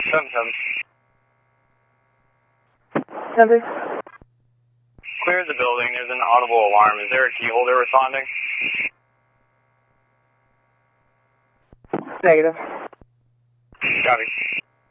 7-7. Number? Clear the building. There's an audible alarm. Is there a key holder responding? Negative. Copy.